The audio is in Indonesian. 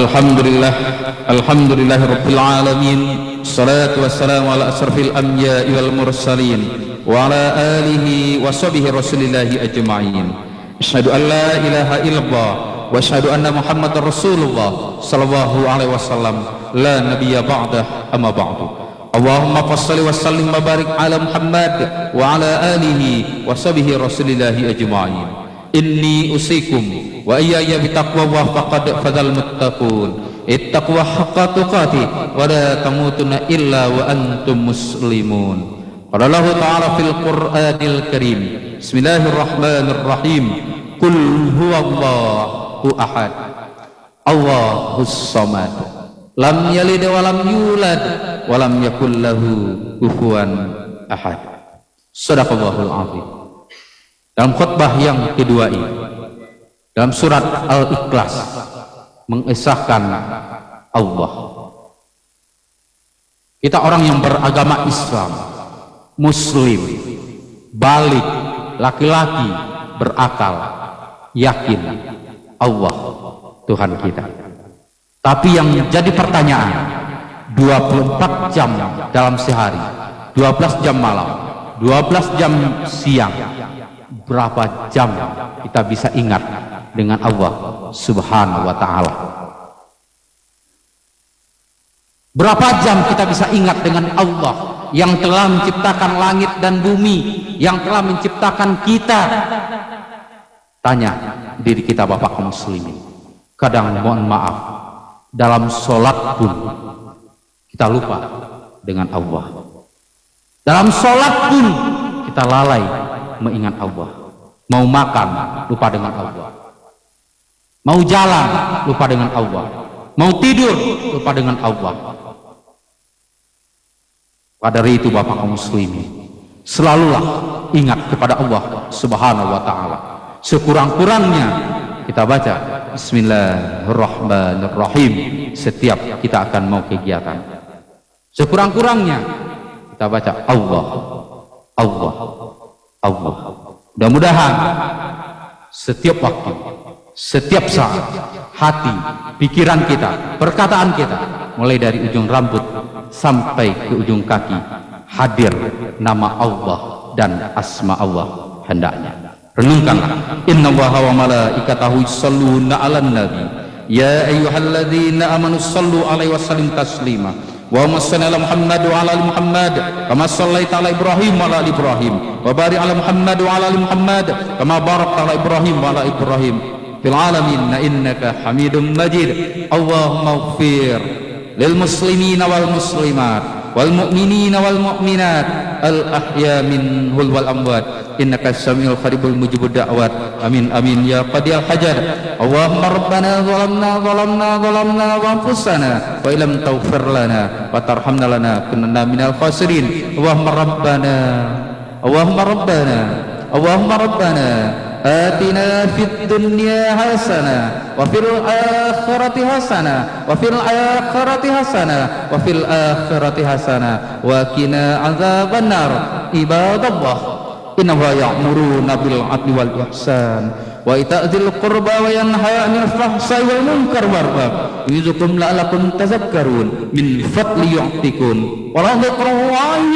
Alhamdulillah, alhamdulillahi rabbil alamin. Salatu wassalamu ala asrafil anbiya'i wal mursalin wa ala alihi wa sahbihi rasulillahi ajma'in. Asyhadu an la ilaha illallah wa asyhadu anna muhammadar rasulullah sallallahu alaihi wasallam, la nabiyya ba'dah, amma ba'du. Allahumma fassalli wa sallim wa barik ala Muhammad wa ala alihi wa sahbihi rasulillahi ajma'in. Inni usikum wa iyaya bitaqwallah faqad fadal muttaqun. Ittaqwa haqqa tuqati wa la tamutunna illa wa antum muslimun. Qala Allah ta'ala fil Qur'anil Karim, bismillahirrahmanirrahim, qul huwallahu ahad, Allahus samad, lam yalid wa lam yulad wa lam yakul lahu kufuwan ahad. Shadaqallahul azim. Dalam khutbah yang kedua ini, dalam surat Al-Ikhlas, mengesahkan Allah. Kita orang yang beragama Islam, Muslim, balik, laki-laki, berakal, yakin Allah Tuhan kita. Tapi yang jadi pertanyaan, 24 jam dalam sehari, 12 jam malam, 12 jam siang, berapa jam kita bisa ingat dengan Allah Subhanahu wa ta'ala? Berapa jam kita bisa ingat dengan Allah yang telah menciptakan langit dan bumi, yang telah menciptakan kita? Tanya diri kita, Bapak kaum muslimin. Kadang mohon maaf, dalam sholat pun kita lupa dengan Allah. Dalam sholat pun kita lalai mengingat Allah. Mau makan lupa dengan Allah, mau jalan lupa dengan Allah, mau tidur lupa dengan Allah. Pada hari itu Bapak kaum muslimin, selalulah ingat kepada Allah Subhanahu wa ta'ala. Sekurang-kurangnya kita baca Bismillahirrahmanirrahim setiap kita akan mau kegiatan. Sekurang-kurangnya kita baca Allah, Allah, Allah. Mudah-mudahan setiap waktu, setiap saat, hati, pikiran kita, perkataan kita, mulai dari ujung rambut sampai ke ujung kaki, hadir nama Allah dan asma Allah hendaknya. Renungkanlah, innallaha wa malaikatahu yusholluna 'alan nabi ya ayyuhalladzina amanu shallu 'alaihi wa sallimu taslima. Wa shalli ala Muhammad wa ala ali Muhammad kama shallaita ala Ibrahim wa ala ali Ibrahim wa barik ala Muhammad wa ala ali Muhammad kama barakta ala Ibrahim wa ala Ibrahim fil alamin innaka Hamidum Majid. Allahumma ighfir lil muslimina wal muslimat wal mu'minina wal mu'minat al ahya minhum wal amwat innaka samiul qaribul mujibud da'wat. Amin amin ya qadiyal hajat. Allahumma rabbana zalamna wa anfusana wa illam taghfir lana wa tarhamna lanakunanna minal khasirin. Allahumma rabbana atina fid dunya hasanah wa fil akhirati hasanah wa fil akhirati hasanah wa qina adzabannar. Ibadallah, innallaha ya'muruna bil 'adli wal ihsan wa ita'dzil qurba wa yanha 'anil fahsai wal munkar wal baghi yu'izukum la'allakum tadhakkarun. Min fadli yu'tikum wa la